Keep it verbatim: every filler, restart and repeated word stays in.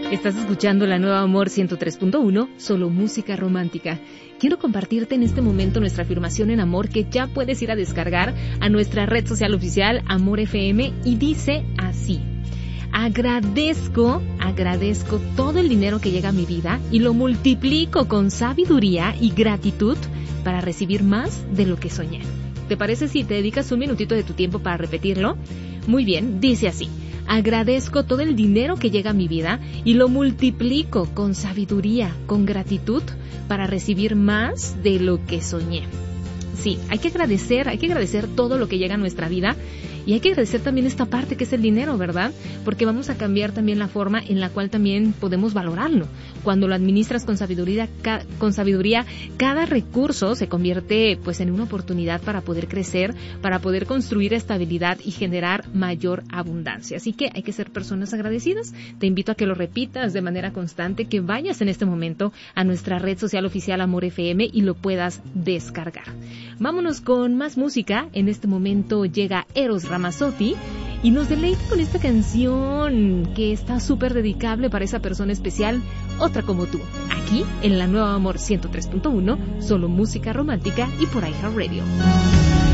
Estás escuchando la nueva Amor ciento tres punto uno, solo música romántica. Quiero compartirte en este momento nuestra afirmación en amor que ya puedes ir a descargar a nuestra red social oficial Amor F M y dice así: agradezco, agradezco todo el dinero que llega a mi vida y lo multiplico con sabiduría y gratitud para recibir más de lo que soñé. ¿Te parece si te dedicas un minutito de tu tiempo para repetirlo? Muy bien, dice así: agradezco todo el dinero que llega a mi vida y lo multiplico con sabiduría, con gratitud, para recibir más de lo que soñé. Sí, hay que agradecer, hay que agradecer todo lo que llega a nuestra vida y hay que agradecer también esta parte que es el dinero, ¿verdad? Porque vamos a cambiar también la forma en la cual también podemos valorarlo. Cuando lo administras con sabiduría, ca- con sabiduría, cada recurso se convierte pues en una oportunidad para poder crecer, para poder construir estabilidad y generar mayor abundancia. Así que hay que ser personas agradecidas. Te invito a que lo repitas de manera constante, que vayas en este momento a nuestra red social oficial Amor F M y lo puedas descargar. Vámonos con más música. En este momento llega Eros Ramazzotti y nos deleita con esta canción que está súper dedicable para esa persona especial, otra como tú, aquí en la nueva Amor ciento tres punto uno, solo música romántica y por iHeartRadio.